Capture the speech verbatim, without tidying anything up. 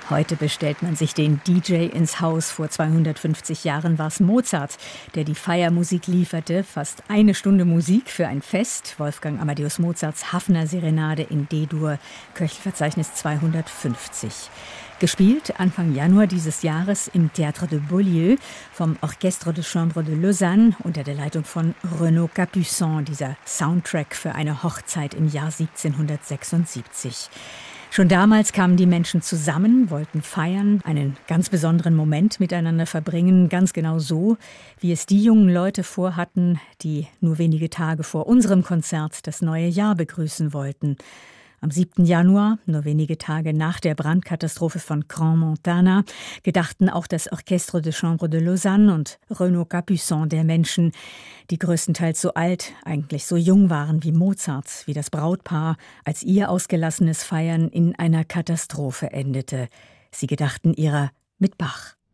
Heute bestellt man sich den D J ins Haus. Vor zweihundertfünfzig Jahren war es Mozart, der die Feiermusik lieferte. Fast eine Stunde Musik für ein Fest. Wolfgang Amadeus Mozarts Haffner-Serenade in D-Dur, Köchelverzeichnis zweihundertfünfzig. Gespielt Anfang Januar dieses Jahres im Théâtre de Beaulieu vom Orchestre de Chambre de Lausanne unter der Leitung von Renaud Capuçon, dieser Soundtrack für eine Hochzeit im Jahr siebzehnhundertsechsundsiebzig. Schon damals kamen die Menschen zusammen, wollten feiern, einen ganz besonderen Moment miteinander verbringen, ganz genau so, wie es die jungen Leute vorhatten, die nur wenige Tage vor unserem Konzert das neue Jahr begrüßen wollten. Am siebten Januar, nur wenige Tage nach der Brandkatastrophe von Crans-Montana, gedachten auch das Orchestre de Chambre de Lausanne und Renaud Capuçon der Menschen, die größtenteils so alt, eigentlich so jung waren wie Mozart, wie das Brautpaar, als ihr ausgelassenes Feiern in einer Katastrophe endete. Sie gedachten ihrer mit Bach.